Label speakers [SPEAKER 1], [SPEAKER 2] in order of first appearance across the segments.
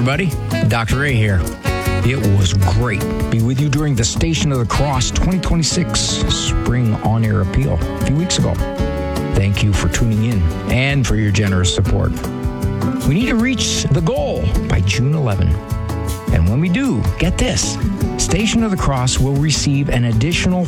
[SPEAKER 1] everybody. Dr. Ray here. It was great to be with you during the Station of the Cross 2026 Spring On-Air Appeal a few weeks ago. Thank you for tuning in and for your generous support. We need to reach the goal by June 11. And when we do, get this, Station of the Cross will receive an additional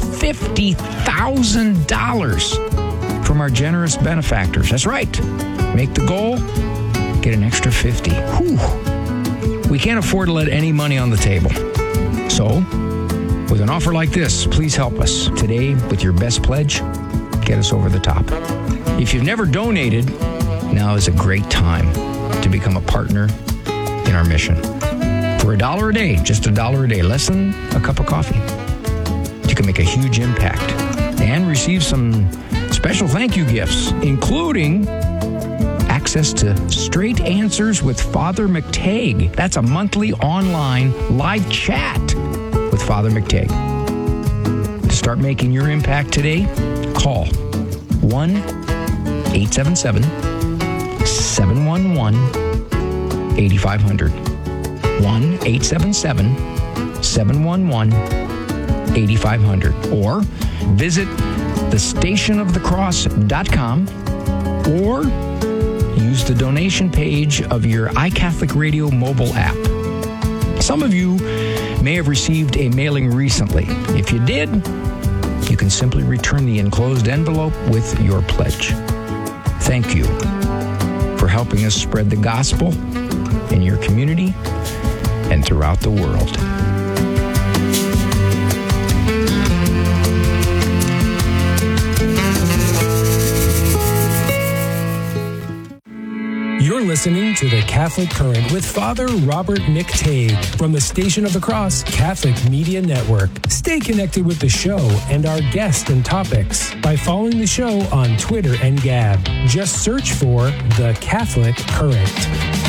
[SPEAKER 1] $50,000 from our generous benefactors. That's right. Make the goal, get an extra 50. Whew. We can't afford to let any money on the table. So, with an offer like this, please help us today with your best pledge. Get us over the top. If you've never donated, now is a great time to become a partner in our mission. For $1 a day, just $1 a day, less than a cup of coffee, you can make a huge impact and receive some special thank you gifts, including access to Straight Answers with Father McTagg. That's a monthly online live chat with Father McTagg. To start making your impact today, call 1-877-711-8500. 1-877-711-8500. Or visit thestationofthecross.com or use the donation page of your iCatholic Radio mobile app. Some of you may have received a mailing recently. If you did, you can simply return the enclosed envelope with your pledge. Thank you for helping us spread the gospel in your community and throughout the world.
[SPEAKER 2] You're listening to The Catholic Current with Father Robert McTagg from the Station of the Cross Catholic Media Network. Stay connected with the show and our guests and topics by following the show on Twitter and Gab. Just search for The Catholic Current.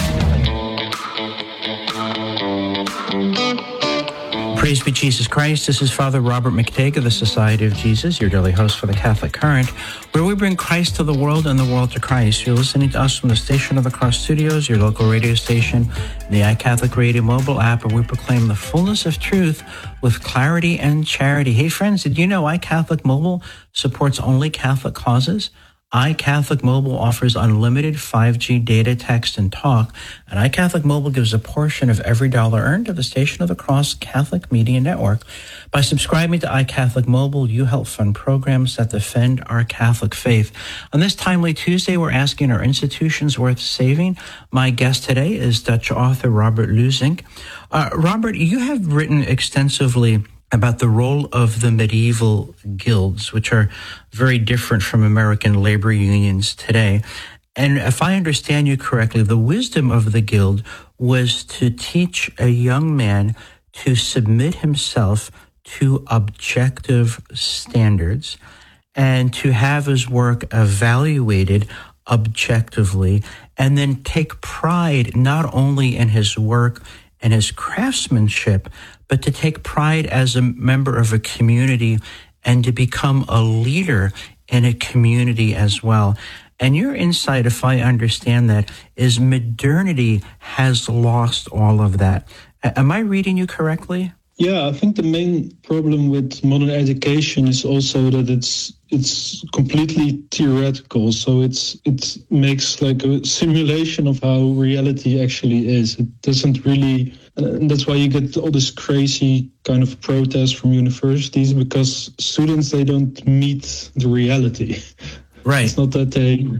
[SPEAKER 3] Praise be Jesus Christ. This is Father Robert McTagg of the Society of Jesus, your daily host for the Catholic Current, where we bring Christ to the world and the world to Christ. You're listening to us from the Station of the Cross Studios, your local radio station, the iCatholic Radio mobile app, where we proclaim the fullness of truth with clarity and charity. Hey friends, did you know iCatholic Mobile supports only Catholic causes? iCatholic Mobile offers unlimited 5G data, text, and talk, and iCatholic Mobile gives a portion of every dollar earned to the Station of the Cross Catholic Media Network. By subscribing to iCatholic Mobile, you help fund programs that defend our Catholic faith. On this timely Tuesday, we're asking, are institutions worth saving? My guest today is Dutch author Robert Luijsink. Robert, you have written extensively about the role of the medieval guilds, which are very different from American labor unions today. And if I understand you correctly, the wisdom of the guild was to teach a young man to submit himself to objective standards and to have his work evaluated objectively, and then take pride not only in his work and his craftsmanship, but to take pride as a member of a community and to become a leader in a community as well. And your insight, if I understand that, is modernity has lost all of that. Am I reading you correctly?
[SPEAKER 4] Yeah, I think the main problem with modern education is also that it's completely theoretical. So it makes like a simulation of how reality actually is. It doesn't really, and that's why you get all this crazy kind of protest from universities, because students, they don't meet the reality.
[SPEAKER 3] Right.
[SPEAKER 4] It's not that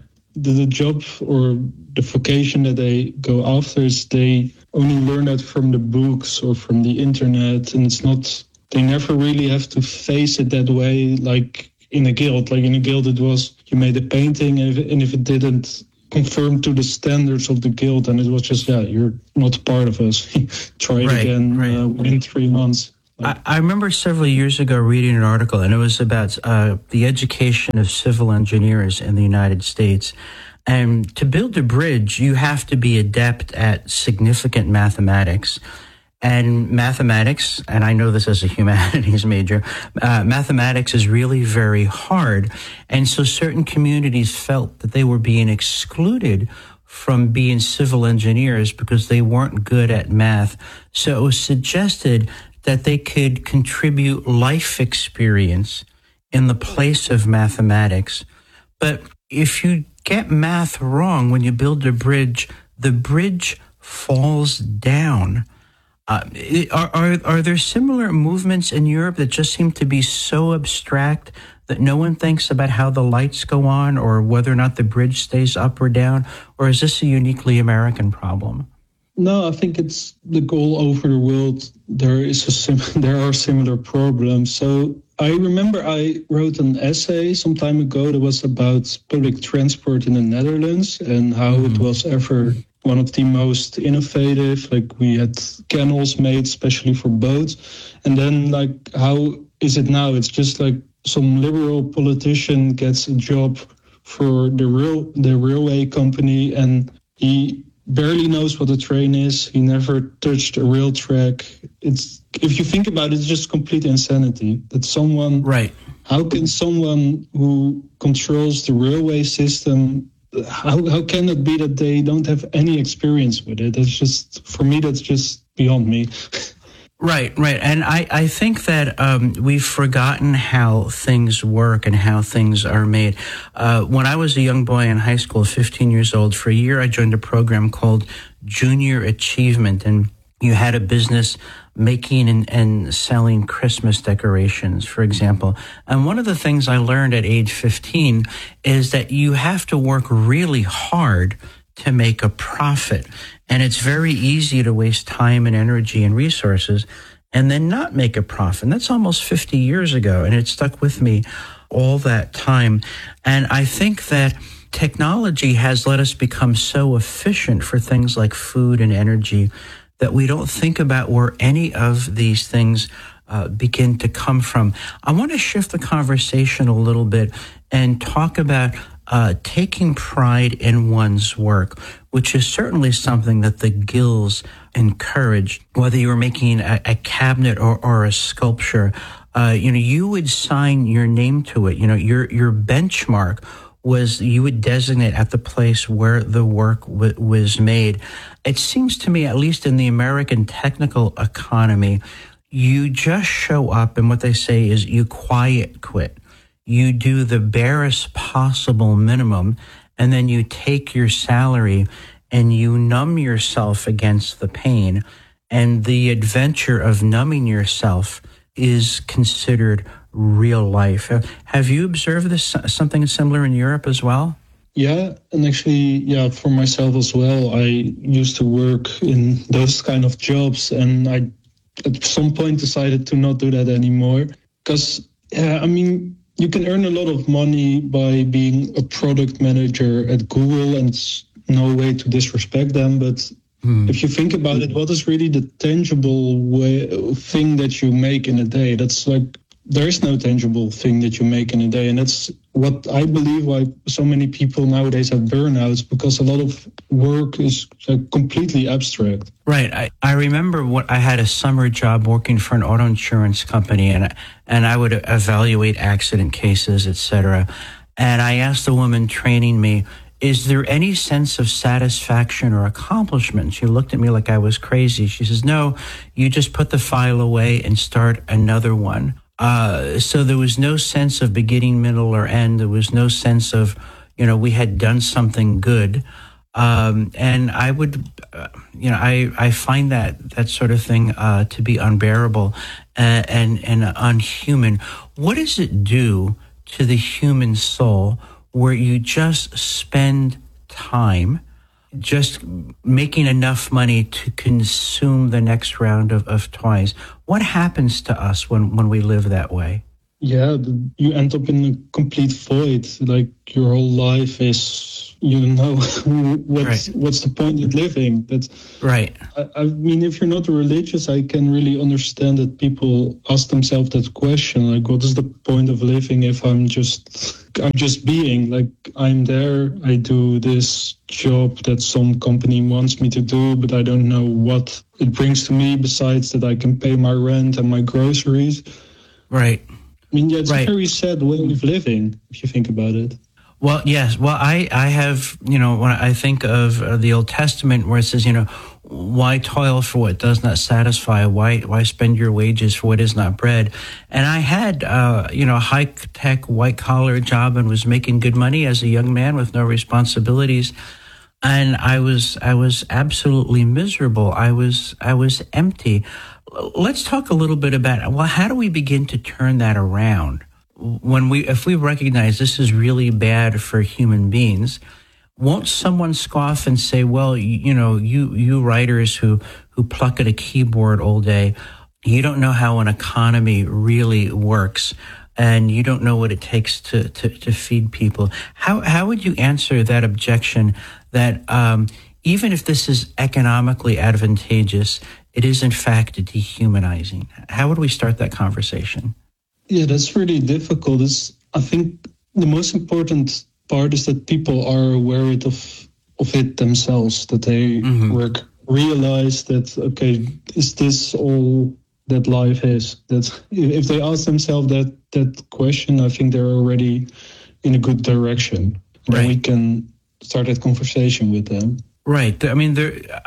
[SPEAKER 4] the job or the vocation that they go after is they only learn that from the books or from the internet, and it's not, they never really have to face it that way like in a guild. Like in a guild, it was you made a painting, and if it didn't conform to the standards of the guild, and it was just, yeah, you're not part of us. Try it again within 3 months.
[SPEAKER 3] I remember several years ago reading an article, and it was about the education of civil engineers in the United States. And to build a bridge, you have to be adept at significant mathematics. And mathematics, and I know this as a humanities major, mathematics is really very hard. And so certain communities felt that they were being excluded from being civil engineers because they weren't good at math. So it was suggested that they could contribute life experience in the place of mathematics. But if you get math wrong when you build a bridge, the bridge falls down. Are there similar movements in Europe that just seem to be so abstract that no one thinks about how the lights go on or whether or not the bridge stays up or down? Or is this a uniquely American problem?
[SPEAKER 4] No, I think it's like all over the world. There are similar problems. So I remember I wrote an essay some time ago that was about public transport in the Netherlands and how it was ever one of the most innovative. Like we had canals made especially for boats. And then like, how is it now? It's just like some liberal politician gets a job for the railway company and he barely knows what a train is. He never touched a rail track. It's, if you think about it, it's just complete insanity that someone,
[SPEAKER 3] right?
[SPEAKER 4] How can someone who controls the railway system, how can it be that they don't have any experience with it? That's just, for me, that's just beyond me.
[SPEAKER 3] Right. And I think that we've forgotten how things work and how things are made. When I was a young boy in high school, 15 years old, for a year I joined a program called Junior Achievement, and you had a business making and selling Christmas decorations, for example. And one of the things I learned at age 15 is that you have to work really hard to make a profit. And it's very easy to waste time and energy and resources and then not make a profit. And that's almost 50 years ago, and it stuck with me all that time. And I think that technology has let us become so efficient for things like food and energy that we don't think about where any of these things begin to come from. I want to shift the conversation a little bit and talk about taking pride in one's work, which is certainly something that the Gills encouraged. Whether you were making a cabinet or a sculpture, you would sign your name to it. Your benchmark was you would designate at the place where the work was made. It seems to me, at least in the American technical economy, you just show up and what they say is you quiet quit. You do the barest possible minimum, and then you take your salary and you numb yourself against the pain. And the adventure of numbing yourself is considered real life. Have you observed this, something similar in Europe as well?
[SPEAKER 4] Yeah, and actually, for myself as well. I used to work in those kind of jobs, and I at some point decided to not do that anymore. Because, you can earn a lot of money by being a product manager at Google, and it's no way to disrespect them. But if you think about it, what is really the tangible thing that you make in a day? That's like, there is no tangible thing that you make in a day. And that's what I believe why so many people nowadays have burnouts, because a lot of work is completely abstract.
[SPEAKER 3] Right. I remember I had a summer job working for an auto insurance company, and I would evaluate accident cases, etc. And I asked the woman training me, is there any sense of satisfaction or accomplishment? She looked at me like I was crazy. She says, no, you just put the file away and start another one. So there was no sense of beginning, middle, or end. There was no sense of, we had done something good. And I would, I find that sort of thing to be unbearable and unhuman. What does it do to the human soul where you just spend time just making enough money to consume the next round of toys? What happens to us when we live that way?
[SPEAKER 4] Yeah, you end up in a complete void. Like your whole life is, what's the point of living? But
[SPEAKER 3] right.
[SPEAKER 4] I mean, if you're not religious, I can really understand that people ask themselves that question. Like, what is the point of living if I'm just being? Like, I'm there, I do this job that some company wants me to do, but I don't know what it brings to me besides that I can pay my rent and my groceries.
[SPEAKER 3] Right.
[SPEAKER 4] I mean, it's a very sad way of living, if you think about it.
[SPEAKER 3] Well, yes. Well, I have, when I think of the Old Testament where it says, why toil for what does not satisfy? Why spend your wages for what is not bread? And I had, a high-tech, white-collar job and was making good money as a young man with no responsibilities. And I was absolutely miserable. I was empty. Let's talk a little bit about, how do we begin to turn that around? If we recognize this is really bad for human beings, won't someone scoff and say, well, you writers who pluck at a keyboard all day, you don't know how an economy really works, and you don't know what it takes to feed people. How would you answer that objection that even if this is economically advantageous, it is in fact dehumanizing? How would we start that conversation?
[SPEAKER 4] Yeah, that's really difficult. I think the most important part is that people are aware of it themselves, that they realize that, okay, is this all that life is? That if they ask themselves that question, I think they're already in a good direction.
[SPEAKER 3] Right.
[SPEAKER 4] And we can start that conversation with them.
[SPEAKER 3] Right. I mean,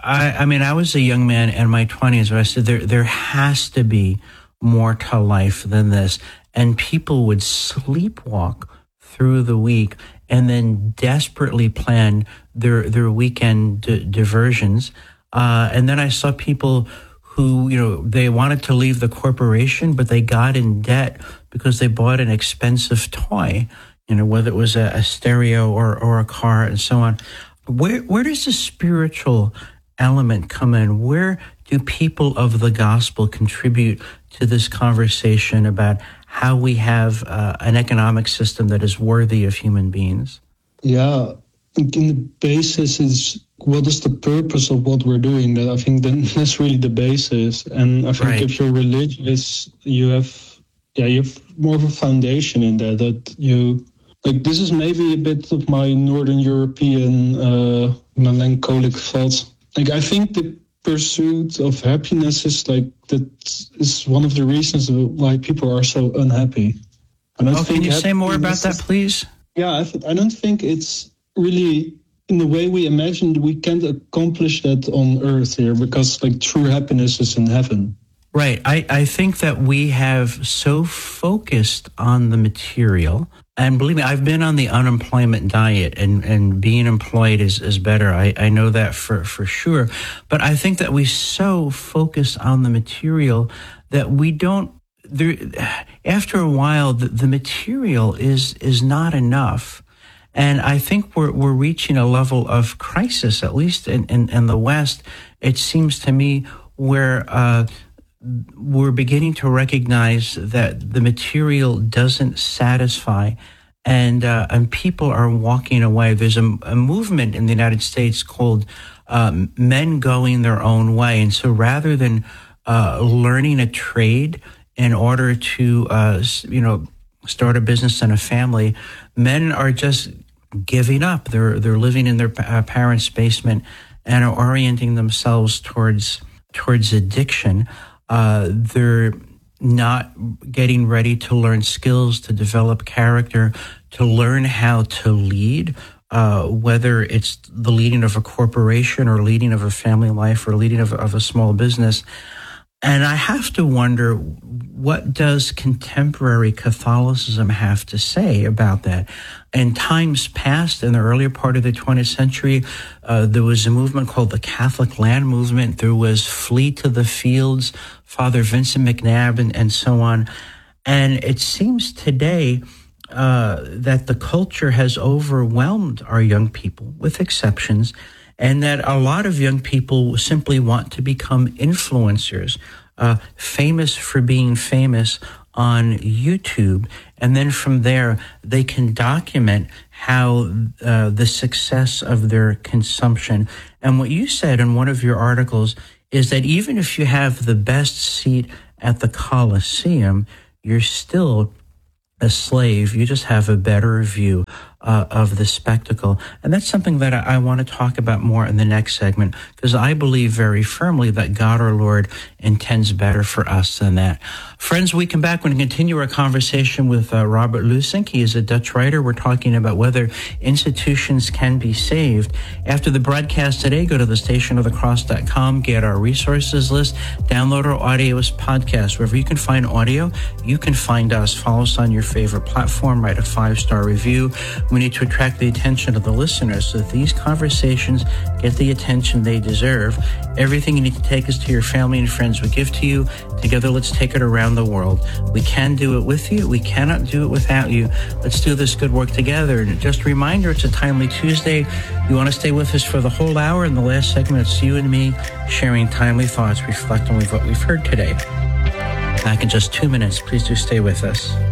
[SPEAKER 3] I was a young man in my 20s where I said there has to be more to life than this. And people would sleepwalk through the week and then desperately plan their weekend diversions. And then I saw people who, they wanted to leave the corporation, but they got in debt because they bought an expensive toy, whether it was a stereo or a car and so on. Where does the spiritual element come in? Where do people of the gospel contribute to this conversation about how we have an economic system that is worthy of human beings?
[SPEAKER 4] Yeah, in the basis is what is the purpose of what we're doing? I think that's really the basis. And I think if you're religious, you have more of a foundation in that you, like, this is maybe a bit of my Northern European melancholic thoughts. Like, I think the pursuit of happiness is that is one of the reasons why people are so unhappy.
[SPEAKER 3] Can you say more about that, please?
[SPEAKER 4] Yeah, I don't think it's really in the way we imagined. We can't accomplish that on earth here because true happiness is in heaven.
[SPEAKER 3] Right. I think that we have so focused on the material, and believe me, I've been on the unemployment diet, and being employed is better. I know that for sure. But I think that we so focus on the material that we don't, after a while, the material is not enough. And I think we're reaching a level of crisis, at least in the West, it seems to me, where we're beginning to recognize that the material doesn't satisfy, and people are walking away. There's a movement in the United States called Men Going Their Own Way. And so rather than learning a trade in order to, start a business and a family, men are just giving up. They're living in their parents' basement and are orienting themselves towards addiction. They're not getting ready to learn skills, to develop character, to learn how to lead, whether it's the leading of a corporation or leading of a family life or leading of a small business. And I have to wonder, what does contemporary Catholicism have to say about that? In times past, in the earlier part of the 20th century, there was a movement called the Catholic Land Movement. There was Flee to the Fields, Father Vincent McNabb, and so on. And it seems today that the culture has overwhelmed our young people, with exceptions, and that a lot of young people simply want to become influencers, famous for being famous on YouTube. And then from there, they can document how the success of their consumption. And what you said in one of your articles is that even if you have the best seat at the Colosseum, you're still a slave. You just have a better view of the spectacle. And that's something that I want to talk about more in the next segment, because I believe very firmly that God our Lord intends better for us than that. Friends, we come back. We're going to continue our conversation with Robert Lusink. He is a Dutch writer. We're talking about whether institutions can be saved. After the broadcast today, go to thestationofthecross.com, get our resources list, download our audio as podcast. Wherever you can find audio, you can find us. Follow us on your favorite platform. Write a 5-star review. We need to attract the attention of the listeners so that these conversations get the attention they deserve. Everything you need to take is to your family and friends we give to you. Together, let's take it around the world. We can do it with you. We cannot do it without you. Let's do this good work together. And just a reminder, it's a Timely Tuesday. You want to stay with us for the whole hour. In the last segment, it's you and me sharing timely thoughts, reflecting on what we've heard today. Back in just 2 minutes. Please do stay with us.